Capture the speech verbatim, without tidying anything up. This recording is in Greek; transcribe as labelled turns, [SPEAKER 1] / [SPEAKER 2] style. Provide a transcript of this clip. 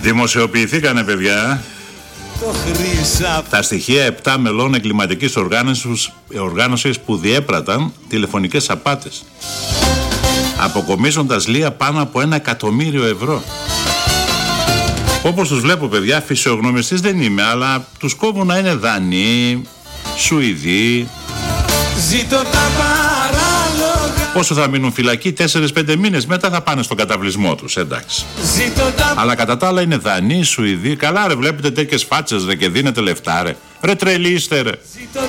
[SPEAKER 1] Δημοσιοποιηθήκανε, παιδιά, τα στοιχεία επτά μελών εγκληματικής οργάνωσης, οργάνωσης που διέπραταν τηλεφωνικές απάτες, αποκομίζοντας λία πάνω από ένα εκατομμύριο ευρώ. Όπως τους βλέπω, παιδιά, φυσιογνωμιστής δεν είμαι, αλλά τους κόβουν να είναι Δανείοι, Σουηδοί. Ζήτω τα παράλογα. Πόσο θα μείνουν φυλακοί? τέσσερις πέντε μήνες, μετά θα πάνε στον καταβλισμό τους, εντάξει. Τα... Αλλά κατά τα άλλα είναι Δανείοι, Σουηδοί. Καλά, ρε, βλέπετε τέτοιες φάτσες, ρε, και δίνετε λεφτά, ρε. Ρε, τρελή είστε, ρε.